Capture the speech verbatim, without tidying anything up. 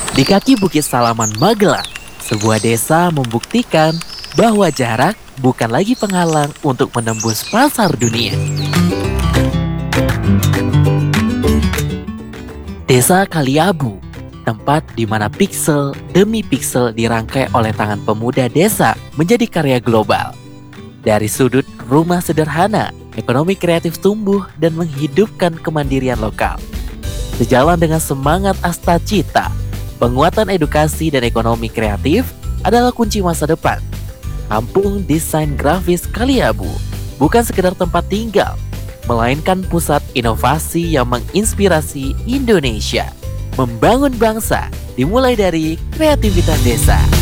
Di kaki Bukit Salaman Magelang, sebuah desa membuktikan bahwa jarak bukan lagi penghalang untuk menembus pasar dunia. Desa Kaliabu, tempat di mana piksel demi piksel dirangkai oleh tangan pemuda desa menjadi karya global. Dari sudut rumah sederhana, ekonomi kreatif tumbuh dan menghidupkan kemandirian lokal. Sejalan dengan semangat Asta Cita, penguatan edukasi dan ekonomi kreatif adalah kunci masa depan. Kampung Desain Grafis Kaliabu bukan sekedar tempat tinggal, melainkan pusat inovasi yang menginspirasi Indonesia. Membangun bangsa dimulai dari kreativitas desa.